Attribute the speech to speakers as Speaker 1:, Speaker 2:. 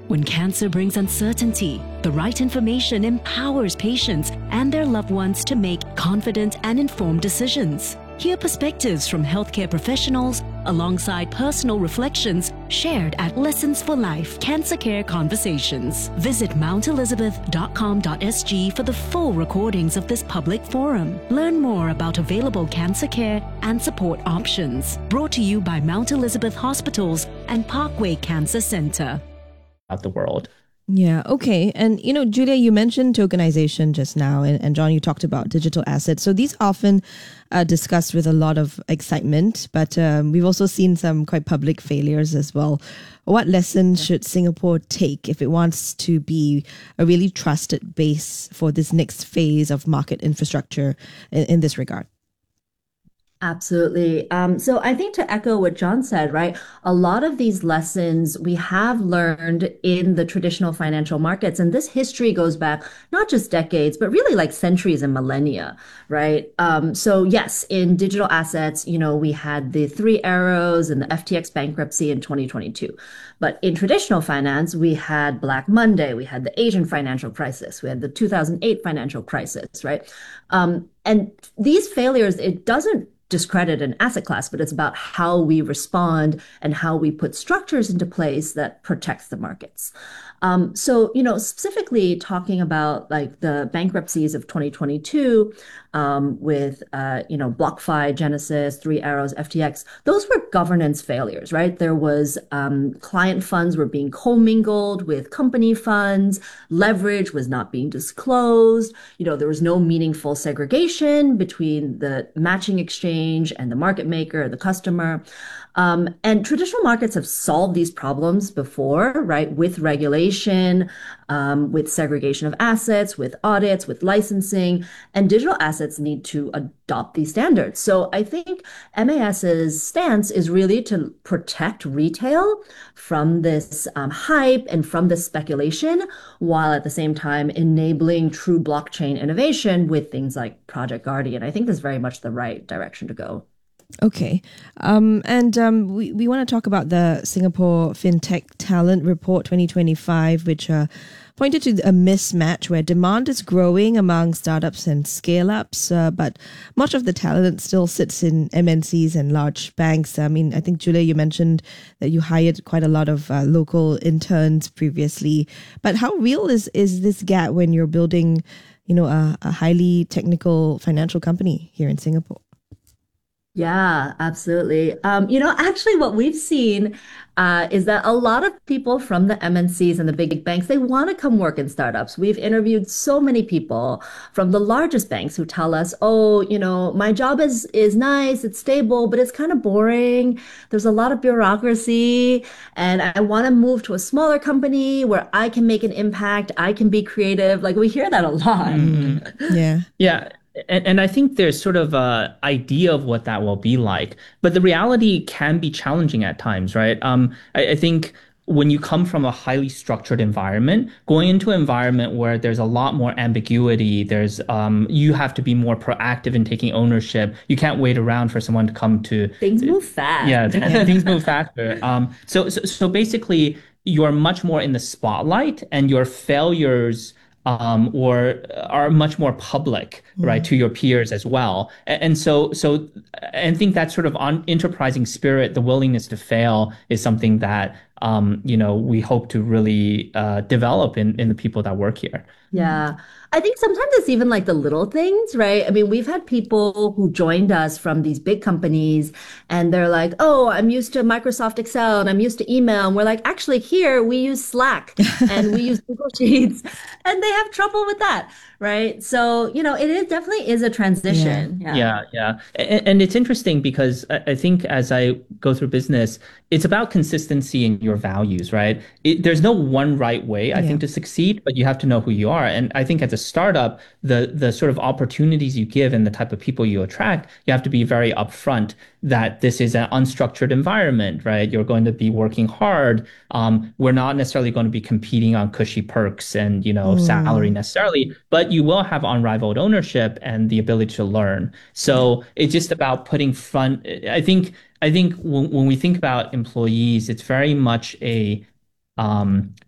Speaker 1: When cancer brings uncertainty, the right information empowers patients and their loved ones to make confident and informed decisions. Hear perspectives from healthcare professionals alongside personal reflections shared at Lessons for Life Cancer Care Conversations. Visit mountelizabeth.com.sg for the full recordings of this public forum. Learn more about available cancer care and support options. Brought to you by Mount Elizabeth Hospitals and Parkway Cancer Center.
Speaker 2: The world.
Speaker 3: Yeah, okay. And, Julia, you mentioned tokenization just now, and John, you talked about digital assets. So these often discussed with a lot of excitement, but we've also seen some quite public failures as well. What lessons should Singapore take if it wants to be a really trusted base for this next phase of market infrastructure in this regard?
Speaker 4: Absolutely. So I think to echo what John said, right, a lot of these lessons we have learned in the traditional financial markets. And this history goes back not just decades, but really like centuries and millennia, right? So yes, in digital assets, we had the Three Arrows and the FTX bankruptcy in 2022. But in traditional finance, we had Black Monday, we had the Asian financial crisis, we had the 2008 financial crisis, right? And these failures, it doesn't discredit an asset class, but it's about how we respond and how we put structures into place that protects the markets. So, specifically talking about like the bankruptcies of 2022 with, BlockFi, Genesis, Three Arrows, FTX, those were governance failures, right? There was client funds were being commingled with company funds, leverage was not being disclosed, there was no meaningful segregation between the matching exchange and the market maker, the customer. And traditional markets have solved these problems before, right? With regulation, with segregation of assets, with audits, with licensing, and digital assets need to adopt these standards. So I think MAS's stance is really to protect retail from this hype and from this speculation, while at the same time enabling true blockchain innovation with things like Project Guardian. I think this is very much the right direction to go.
Speaker 3: Okay. We want to talk about the Singapore FinTech Talent Report 2025, which pointed to a mismatch where demand is growing among startups and scale-ups, but much of the talent still sits in MNCs and large banks. I mean, I think, Julia, you mentioned that you hired quite a lot of local interns previously, but how real is this gap when you're building, a highly technical financial company here in Singapore?
Speaker 4: Yeah, absolutely. Actually what we've seen is that a lot of people from the MNCs and the big banks, they want to come work in startups. We've interviewed so many people from the largest banks who tell us, my job is nice, it's stable, but it's kind of boring. There's a lot of bureaucracy, and I want to move to a smaller company where I can make an impact, I can be creative. Like, we hear that a lot.
Speaker 3: Yeah.
Speaker 2: Yeah. And I think there's sort of an idea of what that will be like, but the reality can be challenging at times, right? I think when you come from a highly structured environment, going into an environment where there's a lot more ambiguity, you have to be more proactive in taking ownership. You can't wait around for someone to come to.
Speaker 4: Things move fast.
Speaker 2: Yeah, things move faster. So basically, you're much more in the spotlight, and your failures or are much more public, right, to your peers as well. And so I think that sort of enterprising spirit, the willingness to fail, is something that we hope to really develop in the people that work here.
Speaker 4: Yeah. I think sometimes it's even like the little things, right? I mean, we've had people who joined us from these big companies and they're like, oh, I'm used to Microsoft Excel and I'm used to email. And we're like, actually, here we use Slack and we use Google Sheets, and they have trouble with that, right? So, definitely is a transition.
Speaker 2: Yeah. And it's interesting because I think as I go through business, it's about consistency in your values, right? There's no one right way, I think, to succeed, but you have to know who you are. And I think as a startup, the sort of opportunities you give and the type of people you attract, you have to be very upfront that this is an unstructured environment, right? You're going to be working hard. We're not necessarily going to be competing on cushy perks and, salary necessarily, but you will have unrivaled ownership and the ability to learn. So it's just about putting front. I think when we think about employees, it's very much a